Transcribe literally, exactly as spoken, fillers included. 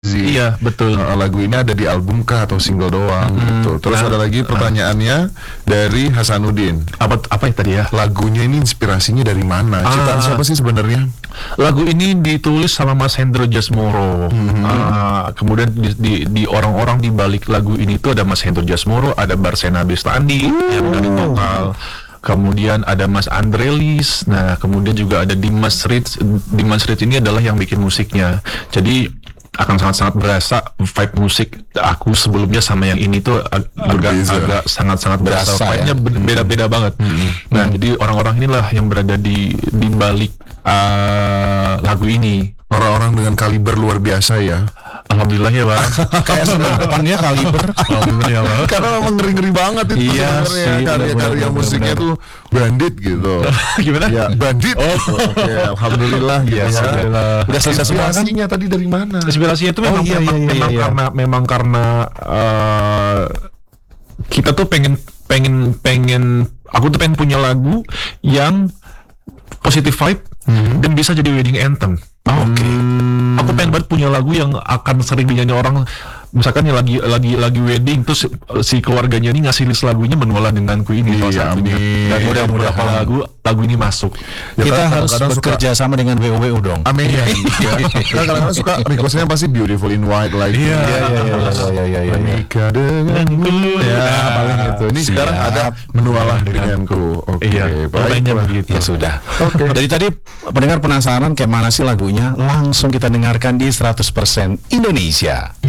Iya, betul. Uh, lagu ini ada di album kah atau single doang Hmm, gitu. Terus nah, ada lagi pertanyaannya dari Hasanuddin. Apa apa itu tadi ya? Lagunya ini inspirasinya dari mana? Ciptaan Ah. siapa sih sebenarnya? Lagu ini ditulis sama Mas Hendro Jasmoro. Mhm. Ah, kemudian di, di, di orang-orang di balik lagu ini tuh ada Mas Hendro Jasmoro, ada Barsena Bestandi yang dari Total. Kemudian ada Mas Andrelis. Nah, kemudian juga ada Dimas Rich. Dimas Rich ini adalah yang bikin musiknya. Jadi akan sangat-sangat berasa vibe musik aku sebelumnya sama yang ini tuh ag- agak Berbeza. agak sangat-sangat berasa, Berasa, vibe-nya ya? be- beda-beda banget. Nah, jadi orang-orang inilah yang berada di di balik uh, lagu ini. Orang-orang dengan kaliber luar biasa ya. Alhamdulillah ya, Bang. Kayak senapannya kaliber. Alhamdulillah ya, Bang. Karena memang ngeri-ngeri banget itu Iya sebenarnya sih, karya-karya benar-benar, musiknya benar-benar. tuh bandit gitu. Gimana? Ya, bandit. Oh, oke, alhamdulillah gitu Iya, ya. alhamdulillah. Udah selesai semua kan? Inspirasinya tadi dari mana? Inspirasinya itu memang Oh, iya, memang, iya, iya, memang iya. karena memang karena uh, kita tuh pengen pengen pengen aku tuh pengen punya lagu yang positive vibe dan bisa jadi wedding anthem. Oke. Aku pengen banget punya lagu yang akan sering dinyanyi orang, misalkan ya lagi lagi lagi wedding terus si keluarganya ini ngasih list lagunya menualah denganku ini salah Iya, satunya. amin. Dan mudah-mudahan Mudah-mudahan. lagu lagu ini masuk. Ya, Kita kan harus kadang-kadang suka- bekerja sama dengan W O W U dong. Amin ya. Kan kadang-kadang suka requestnya pasti beautiful in white like. Iya, iya, iya, iya, iya, iya. Menikah denganku. Ya, paling itu. Ini Siap. sekarang ada menualah denganku. Oke, Iya, baik. pokoknya begitu. Ya sudah. Oke. Dari tadi pendengar penasaran kayak mana sih lagunya? Langsung kita dengarkan di seratus persen Indonesia.